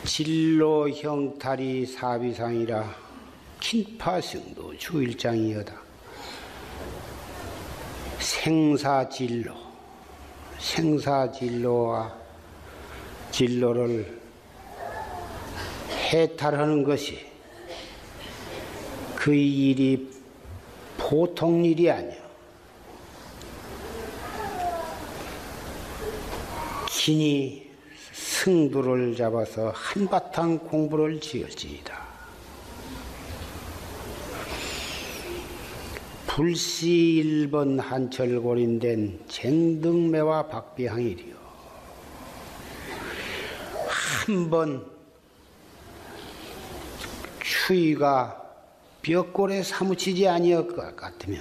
진로 형탈이 사비상이라 긴파승도 주일장이여다. 생사진로와 진로를 해탈하는 것이 그 일이 보통 일이 아니야. 긴히 승두를 잡아서 한바탕 공부를 지을지이다. 불시 1번 한철골인된 쟁등매와 박비항이리요. 한번 추위가 뼈골에 사무치지 아니할 것 같으면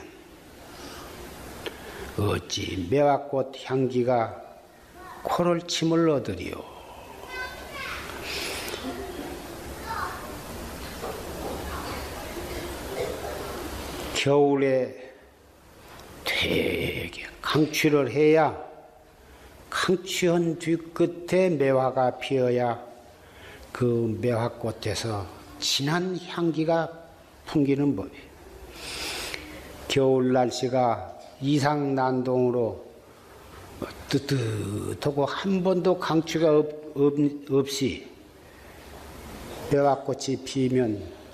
어찌 매화꽃 향기가 코를 침을 얻으리요. 겨울에 되게 강취를 해야 강취한 뒤끝에 매화가 피어야 그 매화꽃에서 진한 향기가 풍기는 법이에요. 겨울 날씨가 이상난동으로 뜨뜻하고 한 번도 강취가 없이 매화꽃이 피면